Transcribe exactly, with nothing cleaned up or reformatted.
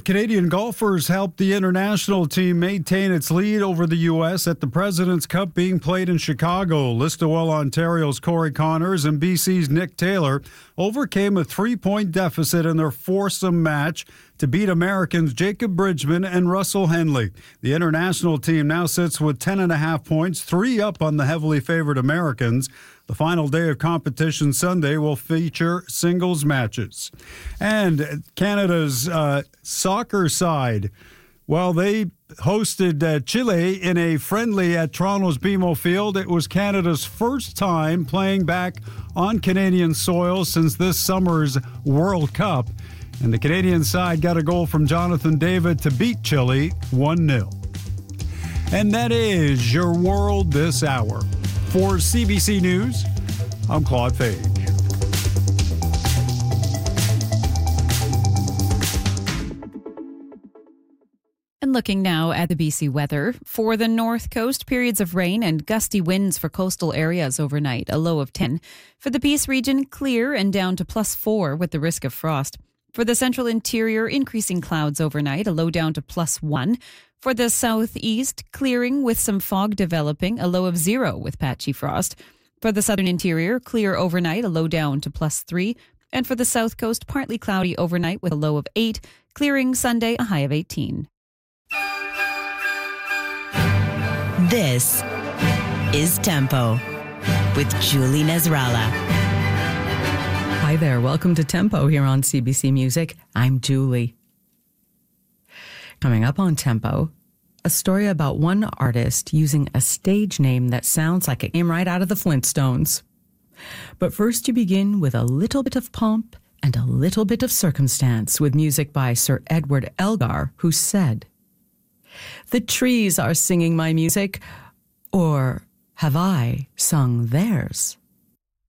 Canadian golfers helped the international team maintain its lead over the U S at the President's Cup being played in Chicago. Listowel, Ontario's Corey Connors and B C's Nick Taylor overcame a three-point deficit in their foursome match to beat Americans Jacob Bridgman and Russell Henley. The international team now sits with ten and a half points, three up on the heavily favored Americans. The final day of competition Sunday will feature singles matches. And Canada's uh, soccer side, well, they hosted uh, Chile in a friendly at Toronto's B M O Field. It was Canada's first time playing back on Canadian soil since this summer's World Cup. And the Canadian side got a goal from Jonathan David to beat Chile one nil. And that is your world this hour. For C B C News, I'm Claude Fage. And looking now at the B C weather. For the North Coast, periods of rain and gusty winds for coastal areas overnight, a low of ten. For the Peace region, clear and down to plus four with the risk of frost. For the central interior, increasing clouds overnight, a low down to plus one. For the southeast, clearing with some fog developing, a low of zero with patchy frost. For the southern interior, clear overnight, a low down to plus three. And for the south coast, partly cloudy overnight with a low of eight. Clearing Sunday, a high of eighteen. This is Tempo with Julie Nasrallah. Hi there. Welcome to Tempo here on C B C Music. I'm Julie. Coming up on Tempo, a story about one artist using a stage name that sounds like it came right out of the Flintstones. But first you begin with a little bit of pomp and a little bit of circumstance with music by Sir Edward Elgar, who said, "The trees are singing my music, or have I sung theirs?"